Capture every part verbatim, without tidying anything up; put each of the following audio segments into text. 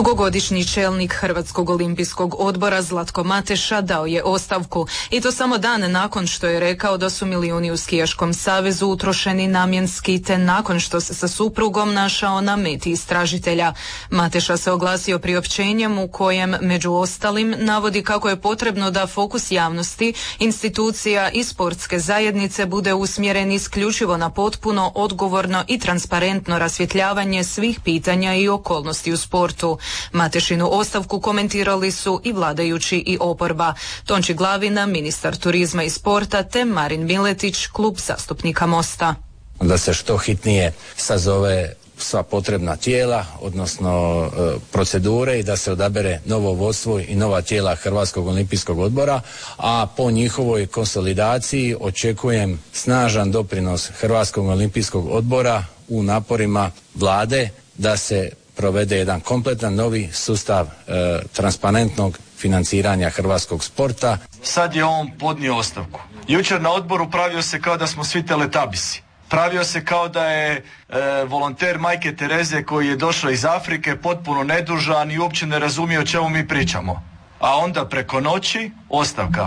Dugogodišnji čelnik Hrvatskog olimpijskog odbora Zlatko Mateša dao je ostavku i to samo dan nakon što je rekao da su milijuni u skijaškom savezu utrošeni namjenski te nakon što se sa suprugom našao na meti istražitelja. Mateša se oglasio priopćenjem u kojem među ostalim navodi kako je potrebno da fokus javnosti, institucija i sportske zajednice bude usmjeren isključivo na potpuno odgovorno i transparentno rasvjetljavanje svih pitanja i okolnosti u sportu. Matešinu ostavku komentirali su i vladajući i oporba. Tonči Glavina, ministar turizma i sporta, te Marin Miletić, klub zastupnika Mosta. Da se što hitnije sazove sva potrebna tijela, odnosno e, procedure i da se odabere novo vodstvo i nova tijela Hrvatskog olimpijskog odbora, a po njihovoj konsolidaciji očekujem snažan doprinos Hrvatskog olimpijskog odbora u naporima vlade da se provede jedan kompletan novi sustav e, transparentnog financiranja hrvatskog sporta. Sad je on podnio ostavku. Jučer na odboru pravio se kao da smo svi teletabisi. Pravio se kao da je e, volonter Majke Tereze koji je došao iz Afrike potpuno nedužan i uopće ne razumije o čemu mi pričamo. A onda preko noći ostavka.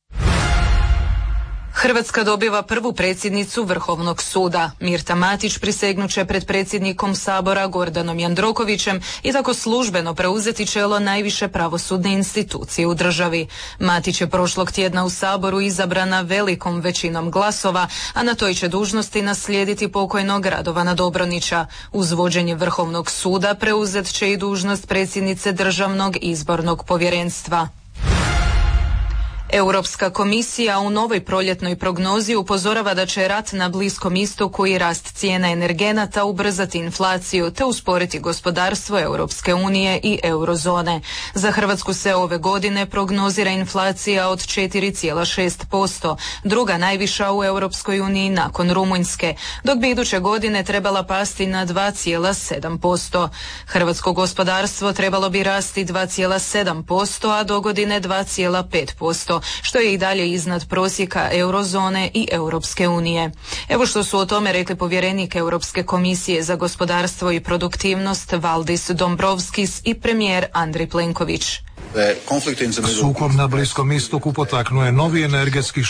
Hrvatska dobiva prvu predsjednicu Vrhovnog suda. Mirta Matić prisegnuće pred predsjednikom Sabora Gordanom Jandrokovićem i tako službeno preuzeti čelo najviše pravosudne institucije u državi. Matić je prošlog tjedna u Saboru izabrana velikom većinom glasova, a na toj će dužnosti naslijediti pokojnog Radovana Dobronića. Uz vođenje Vrhovnog suda preuzet će i dužnost predsjednice Državnog izbornog povjerenstva. Europska komisija u novoj proljetnoj prognozi upozorava da će rat na Bliskom istoku i rast cijena energenata ubrzati inflaciju te usporiti gospodarstvo Europske unije i eurozone. Za Hrvatsku se ove godine prognozira inflacija od četiri zarez šest posto, druga najviša u Europskoj uniji nakon Rumunjske, dok bi iduće godine trebala pasti na dva zarez sedam posto. Hrvatsko gospodarstvo trebalo bi rasti dva zarez sedam posto, a do godine dva zarez pet posto. Što je i dalje iznad prosjeka eurozone i Europske unije. Evo što su o tome rekli povjerenik Europske komisije za gospodarstvo i produktivnost Valdis Dombrovskis i premijer Andrej Plenković. Sukob na Bliskom istoku potaknuo je novi energetski